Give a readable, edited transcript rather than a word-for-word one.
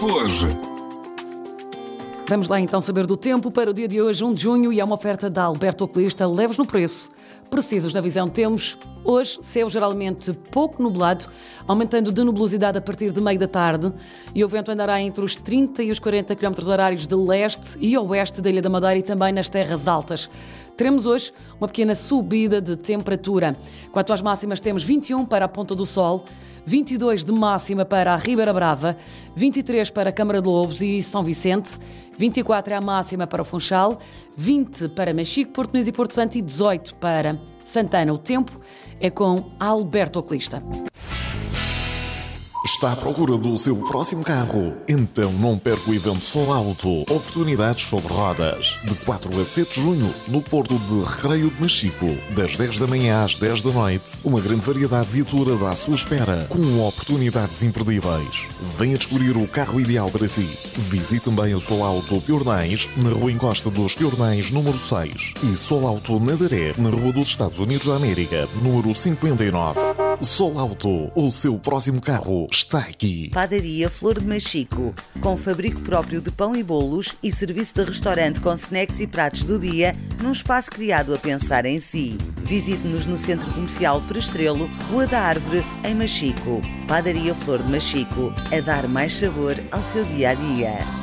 tempo hoje. Vamos lá então saber do tempo para o dia de hoje, 1 de junho, e é uma oferta da Alberto Oculista, leves no preço, precisos na visão. Temos hoje céu geralmente pouco nublado, aumentando de nebulosidade a partir de meio da tarde, e o vento andará entre os 30 e os 40 km/h de leste e oeste da Ilha da Madeira e também nas terras altas. Teremos hoje uma pequena subida de temperatura. Quanto às máximas, temos 21 para a Ponta do Sol, 22 de máxima para a Ribeira Brava, 23 para a Câmara de Lobos e São Vicente, 24 é a máxima para o Funchal, 20 para Machico, Porto Nunes e Porto Santo e 18 para Santana. O tempo é com Alberto Oculista. Está à procura do seu próximo carro? Então não perca o evento Sol Auto. Oportunidades sobre rodas. De 4 a 7 de junho, no Porto de Recreio de Machico. Das 10 da manhã às 10 da noite. Uma grande variedade de viaturas à sua espera, com oportunidades imperdíveis. Venha descobrir o carro ideal para si. Visite também a Sol Auto Piornães, na Rua Encosta dos Piornães, número 6. E Sol Auto Nazaré, na Rua dos Estados Unidos da América, número 59. Sol Auto, o seu próximo carro está aqui. Padaria Flor de Machico, com fabrico próprio de pão e bolos e serviço de restaurante com snacks e pratos do dia, num espaço criado a pensar em si. Visite-nos no Centro Comercial Prestrelo, Rua da Árvore, em Machico. Padaria Flor de Machico, a dar mais sabor ao seu dia-a-dia.